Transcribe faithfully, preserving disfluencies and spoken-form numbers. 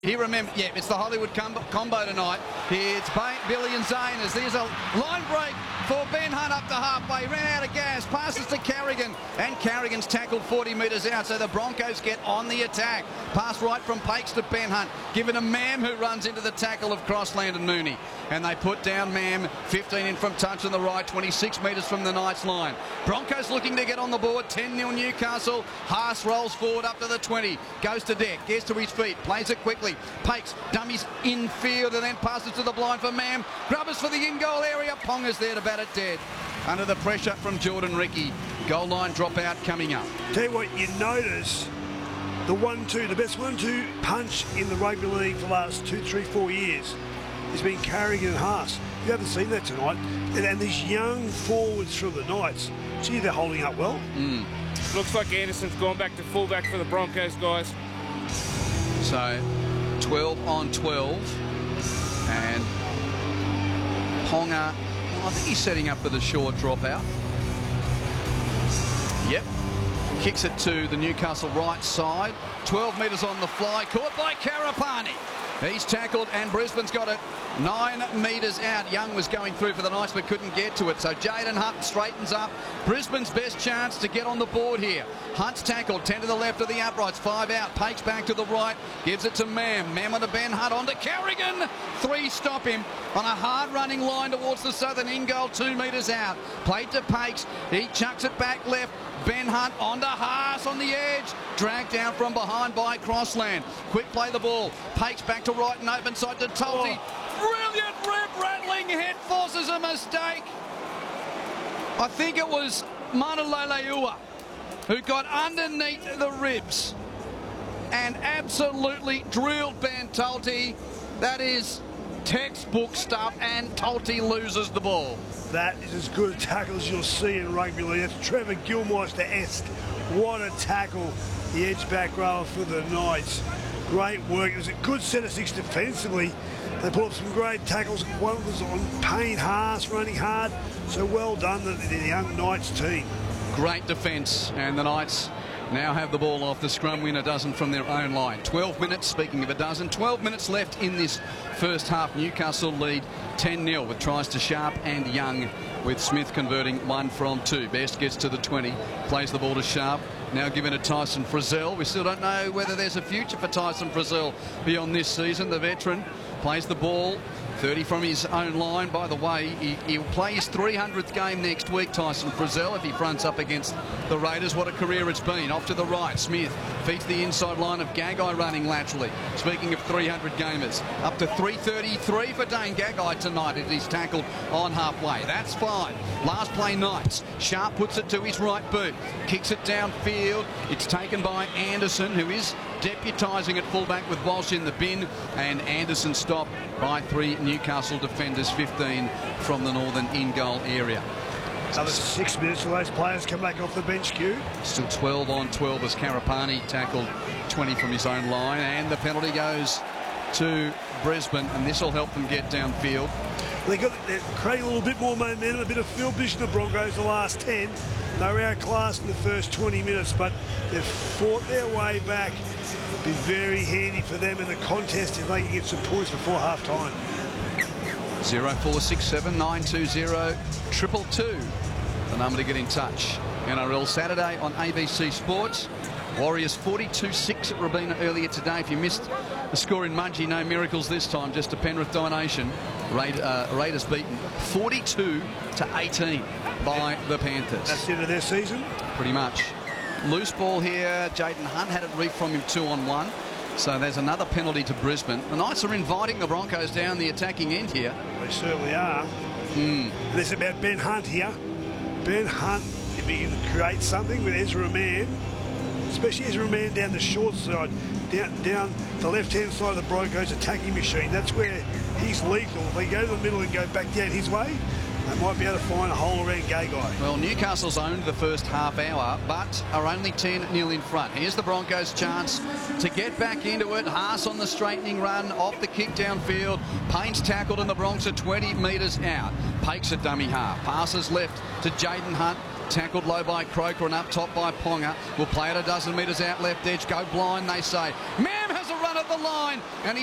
He remember, yeah, it's the Hollywood combo, combo tonight. It's Bay, Billy and Zane as there's a line break for Ben Hunt up to halfway. Ran out of gas, passes to Carrigan, and Carrigan's tackled forty metres out, so the Broncos get on the attack. Pass right from Pakes to Ben Hunt, given to Mam, who runs into the tackle of Crossland and Mooney. And they put down Mam, fifteen in from touch on the right, twenty-six metres from the Knights line. Broncos looking to get on the board, ten nil Newcastle. Haas rolls forward up to the twenty, goes to deck, gets to his feet, plays it quickly. Pakes dummies infield and then passes to the blind for Mam. Grubbers for the in-goal area. Ponga's there to bat it dead. Under the pressure from Jordan Ricky. Goal line dropout coming up. Tell you what, you notice the one two, the best one two punch in the rugby league for the last two, three, four years has been Carrigan and Haas. You haven't seen that tonight. And, and these young forwards from the Knights, gee, they're holding up well. Mm. Looks like Anderson's gone back to fullback for the Broncos, guys. So twelve on twelve, and Ponga, well, I think he's setting up for the short dropout. Yep, kicks it to the Newcastle right side, twelve metres on the fly, caught by Karapani. He's tackled and Brisbane's got it nine metres out. Young was going through for the Knights but couldn't get to it. So Jaden Hunt straightens up. Brisbane's best chance to get on the board here. Hunt's tackled, ten to the left of the uprights, five out. Pakes back to the right, gives it to Mam. Mam on to Ben Hunt, on to Carrigan. Three stop him on a hard running line towards the southern in goal, two metres out. Played to Pakes, he chucks it back left. Ben Hunt onto Haas on the edge. Dragged down from behind by Crossland. Quick play the ball. Pakes back to right and open side to Tulty. Oh. Brilliant rib rattling hit, forces a mistake. I think it was Manaleleua who got underneath the ribs and absolutely drilled Ben Tulty. That is textbook stuff, and Tulty loses the ball. That is as good a tackle as you'll see in rugby league. That's Trevor Gilmeister-esque. What a tackle, the edge back rower for the Knights. Great work. It was a good set of six defensively. They put up some great tackles. One was on Payne Haas running hard. So well done, the, the young Knights team. Great defence, and the Knights now have the ball off the scrum, win a dozen from their own line. twelve minutes, speaking of a dozen, twelve minutes left in this first half. Newcastle lead ten nil with tries to Sharp and Young, with Smith converting one from two. Best gets to the twenty, plays the ball to Sharp, now given to Tyson Frizzell. We still don't know whether there's a future for Tyson Frizzell beyond this season. The veteran plays the ball, thirty from his own line. By the way, he, he'll play his three hundredth game next week, Tyson Frizzell, if he fronts up against the Raiders. What a career it's been. Off to the right, Smith feeds the inside line of Gagai running laterally. Speaking of three hundred gamers, up to three thirty-three for Dane Gagai tonight as he's tackled on halfway. That's fine. Last play, Knights. Sharp puts it to his right boot, kicks it downfield. It's taken by Anderson, who is deputising at fullback with Walsh in the bin, and Anderson stopped by three Newcastle defenders, fifteen from the northern in-goal area. Another six minutes for those players come back off the bench queue. Still twelve on twelve as Karapani tackled twenty from his own line, and the penalty goes to Brisbane, and this will help them get downfield. They got they're creating a little bit more momentum, a bit of field vision. The Broncos the last ten. They were outclassed in the first twenty minutes, but they've fought their way back. It'll be very handy for them in the contest if they can get some points before half time. zero four six seven nine two zero triple two, the number to get in touch. N R L Saturday on A B C Sports. Warriors forty-two six at Robina earlier today. If you missed the score in Mudgee, no miracles this time, just a Penrith domination. Raid, uh, Raiders beaten forty-two to eighteen by the Panthers. That's the end of their season? Pretty much. Loose ball here. Jaden Hunt had it reaped from him two on one. So there's another penalty to Brisbane. The Knights are inviting the Broncos down the attacking end here. They certainly are. Mm. And it's about Ben Hunt here. Ben Hunt, if he can create something with Ezra Mann, especially Ezra Mann down the short side, down, down the left-hand side of the Broncos attacking machine. That's where he's lethal. If they go to the middle and go back down his way, they might be able to find a hole around Gagai. Well, Newcastle's owned the first half hour, but are only ten nil in front. Here's the Broncos' chance to get back into it. Haas on the straightening run, off the kick downfield. Payne's tackled and the Bronx are twenty metres out. Pakes a dummy half. Passes left to Jaden Hunt. Tackled low by Croker and up top by Ponga. Will play it a dozen metres out left edge. Go blind, they say. Mam has a run at the line, and he